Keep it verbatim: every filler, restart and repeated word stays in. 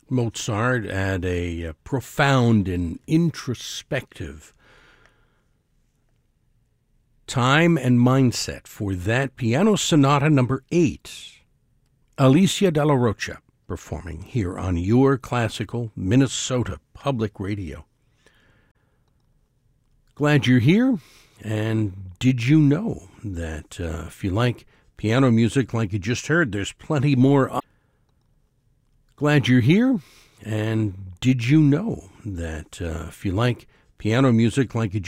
Mozart had a, a profound and introspective time and mindset for that piano sonata number eight. Alicia Della Rocha performing here on your classical Minnesota Public Radio. Glad you're here. And did you know that uh, if you like piano music like you just heard, there's plenty more. Glad you're here. And did you know that uh, if you like piano music like you just